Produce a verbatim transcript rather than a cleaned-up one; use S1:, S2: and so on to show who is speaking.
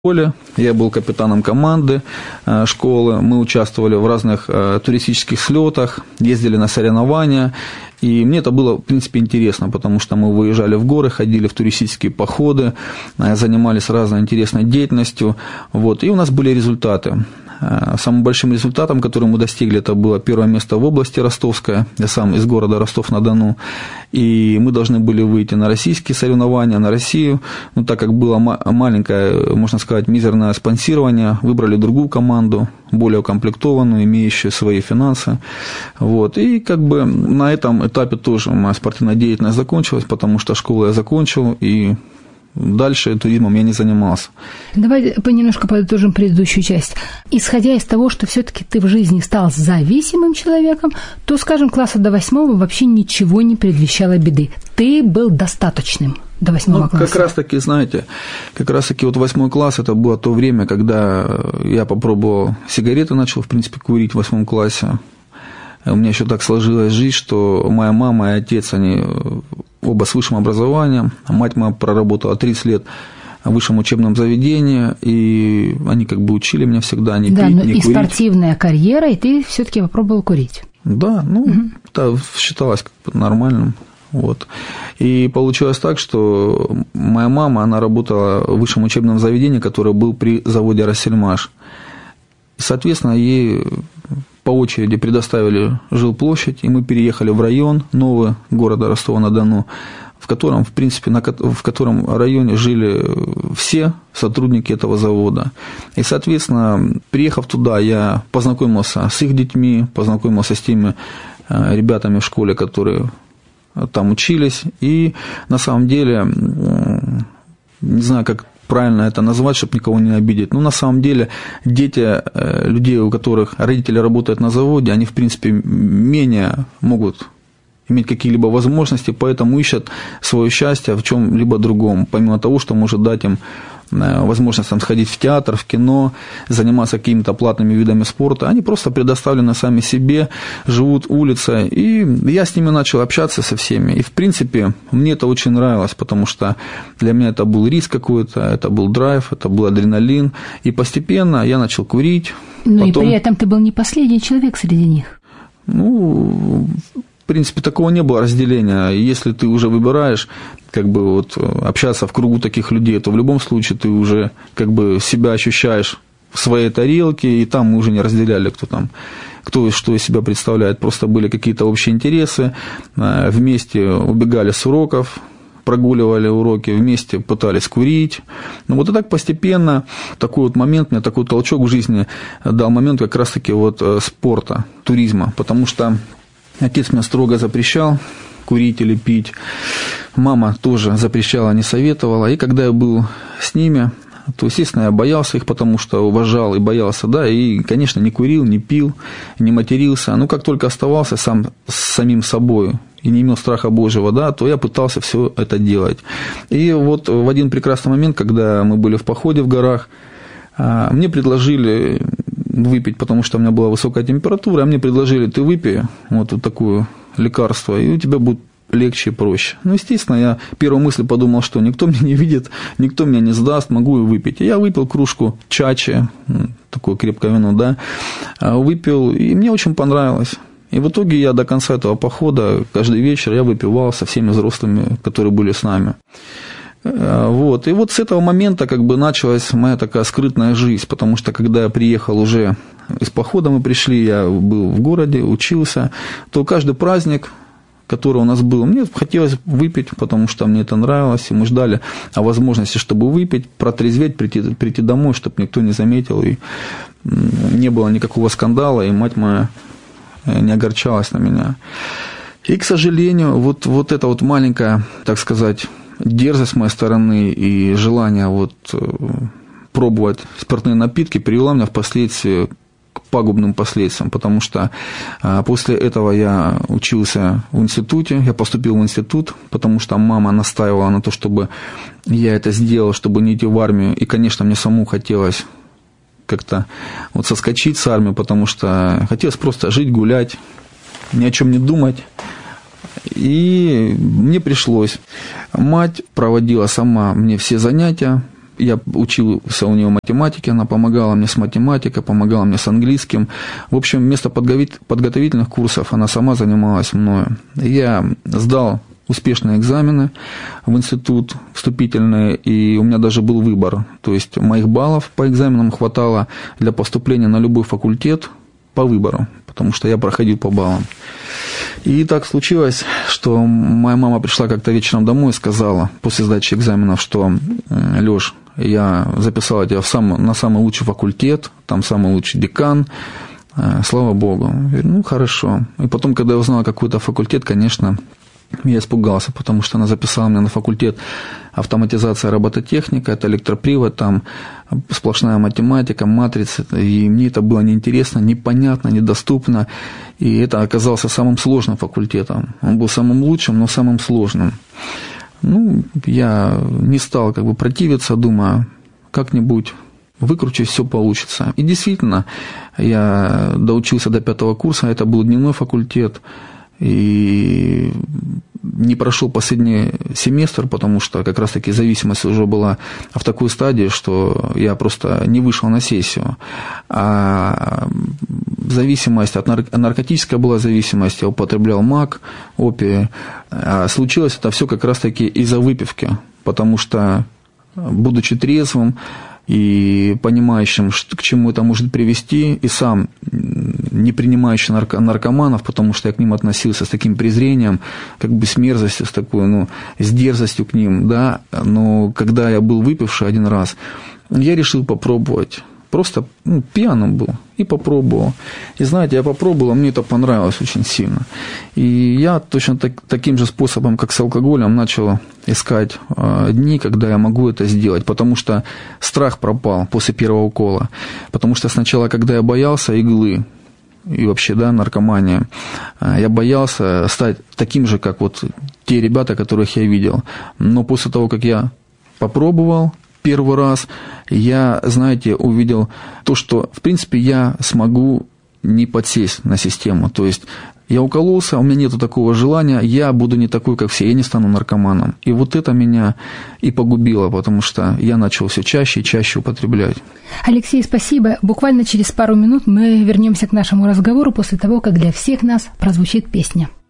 S1: школе. Я был капитаном команды школы. Мы участвовали в разных туристических слетах, ездили на соревнования. И мне это было, в принципе, интересно, потому что мы выезжали в горы, ходили в туристические походы, занимались разной интересной деятельностью. Вот, и у нас были результаты. Самым большим результатом, который мы достигли, это было первое место в области Ростовская. Я сам из города Ростов-на-Дону. И мы должны были выйти на российские соревнования, на Россию. Но так как было маленькое, можно сказать, мизерное спонсирование, выбрали другую команду, более укомплектованную, имеющую свои финансы. Вот. И как бы на этом этапе тоже моя спортивная деятельность закончилась, потому что школу я закончил, и дальше туризмом я не занимался.
S2: Давай понемножко подытожим предыдущую часть. Исходя из того, что все-таки ты в жизни стал зависимым человеком, то, скажем, класса до восьмого вообще ничего не предвещало беды. Ты был достаточным до восьмого
S1: ну,
S2: класса.
S1: Как раз таки, знаете, как раз таки вот восьмой класс, это было то время, когда я попробовал сигареты, начал, в принципе, курить в восьмом классе. У меня еще так сложилась жизнь, что моя мама и отец, они оба с высшим образованием. Мать моя проработала тридцать лет в высшем учебном заведении, и они как бы учили меня всегда не
S2: да,
S1: пить,
S2: но
S1: не
S2: и
S1: курить.
S2: Спортивная карьера, и ты все-таки попробовал курить.
S1: Да, ну,
S2: угу.
S1: это считалось как бы нормальным. Вот. И получилось так, что моя мама, она работала в высшем учебном заведении, которое был при заводе «Россельмаш». И, соответственно, ей по очереди предоставили жилплощадь, и мы переехали в район новый города Ростова-на-Дону, в котором, в принципе, на, в котором районе жили все сотрудники этого завода. И, соответственно, приехав туда, я познакомился с их детьми, познакомился с теми ребятами в школе, которые там учились, и на самом деле, не знаю, как правильно это назвать, чтобы никого не обидеть. Но на самом деле дети людей, у которых родители работают на заводе, они, в принципе, менее могут иметь какие-либо возможности, поэтому ищут свое счастье в чем-либо другом, помимо того, что может дать им возможность там, сходить в театр, в кино, заниматься какими-то платными видами спорта. Они просто предоставлены сами себе, живут улицей. И я с ними начал общаться со всеми. И, в принципе, мне это очень нравилось, потому что для меня это был риск какой-то, это был драйв, это был адреналин. И постепенно я начал курить.
S2: Ну
S1: потом...
S2: и при этом ты был не последний человек среди них.
S1: Ну... В принципе, такого не было разделения. Если ты уже выбираешь как бы вот, общаться в кругу таких людей, то в любом случае ты уже как бы себя ощущаешь в своей тарелке, и там мы уже не разделяли, кто там, кто что из себя представляет. Просто были какие-то общие интересы, вместе убегали с уроков, прогуливали уроки, вместе пытались курить. Ну, вот и так постепенно такой вот момент, мне такой толчок в жизни дал момент как раз-таки вот спорта, туризма, потому что отец меня строго запрещал курить или пить, мама тоже запрещала, не советовала, и когда я был с ними, то, естественно, я боялся их, потому что уважал и боялся, да, и, конечно, не курил, не пил, не матерился, но как только оставался сам с самим собой и не имел страха Божьего, да, то я пытался все это делать. И вот в один прекрасный момент, когда мы были в походе в горах, мне предложили выпить, потому что у меня была высокая температура, а мне предложили, ты выпей вот, вот такое лекарство, и у тебя будет легче и проще. Ну, естественно, я первой мыслью подумал, что никто меня не видит, никто меня не сдаст, могу и выпить. И я выпил кружку чачи, такое крепкое вино, да, выпил, и мне очень понравилось. И в итоге я до конца этого похода каждый вечер я выпивал со всеми взрослыми, которые были с нами. Вот. И вот с этого момента как бы началась моя такая скрытная жизнь, потому что когда я приехал уже из похода, мы пришли, я был в городе, учился, то каждый праздник, который у нас был, мне хотелось выпить, потому что мне это нравилось, и мы ждали о возможности, чтобы выпить, протрезветь, прийти, прийти домой, чтобы никто не заметил, и не было никакого скандала, и мать моя не огорчалась на меня. И, к сожалению, вот, вот эта вот маленькая, так сказать, дерзость с моей стороны и желание вот пробовать спиртные напитки привело меня впоследствии к пагубным последствиям, потому что после этого я учился в институте, я поступил в институт, потому что мама настаивала на то, чтобы я это сделал, чтобы не идти в армию, и, конечно, мне самому хотелось как-то вот соскочить с армии, потому что хотелось просто жить, гулять, ни о чем не думать. И мне пришлось. Мать проводила сама мне все занятия, я учился у нее математике, она помогала мне с математикой, помогала мне с английским. В общем, вместо подготовительных курсов она сама занималась мною. Я сдал успешные экзамены в институт вступительные, и у меня даже был выбор. То есть моих баллов по экзаменам хватало для поступления на любой факультет по выбору, потому что я проходил по баллам. И так случилось, что моя мама пришла как-то вечером домой и сказала после сдачи экзаменов, что: Лёш, я записала тебя в сам, на самый лучший факультет, там самый лучший декан, слава богу. Я говорю, ну, хорошо. И потом, когда я узнал какой-то факультет, конечно, я испугался, потому что она записала меня на факультет автоматизация, робототехника, это электропривод, там сплошная математика, матрицы, и мне это было неинтересно, непонятно, недоступно, и это оказался самым сложным факультетом. Он был самым лучшим, но самым сложным. Ну, я не стал как бы противиться, думаю, как-нибудь выкручусь, все получится. И действительно, я доучился до пятого курса, это был дневной факультет, и не прошел последний семестр, потому что как раз-таки зависимость уже была в такой стадии, что я просто не вышел на сессию. А зависимость от нар... наркотическая была зависимость, я употреблял мак, опии. А случилось это все как раз-таки из-за выпивки, потому что, будучи трезвым и понимающим, к чему это может привести, и сам не принимающий нарко- наркоманов, потому что я к ним относился с таким презрением, как бы с мерзостью, с такой, ну, с дерзостью к ним, да, но когда я был выпивший один раз, я решил попробовать. Просто, ну, пьяным был и попробовал. И знаете, я попробовал, мне это понравилось очень сильно. И я точно так, таким же способом, как с алкоголем, начал искать э, дни, когда я могу это сделать. Потому что страх пропал после первого укола. Потому что сначала, когда я боялся иглы, и вообще, да, наркомания, я боялся стать таким же, как вот те ребята, которых я видел. Но после того, как я попробовал первый раз, я, знаете, увидел то, что, в принципе, я смогу не подсесть на систему. То есть я укололся, у меня нету такого желания, я буду не такой, как все, я не стану наркоманом. И вот это меня и погубило, потому что я начал все чаще и чаще употреблять.
S2: Алексей, спасибо. Буквально через пару минут мы вернемся к нашему разговору после того, как для всех нас прозвучит песня.